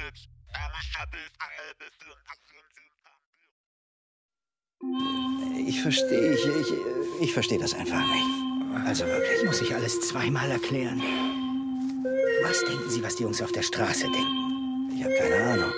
Ich verstehe das einfach nicht. Also wirklich. Muss ich alles zweimal erklären? Was denken Sie, was die Jungs auf der Straße denken? Ich habe keine Ahnung.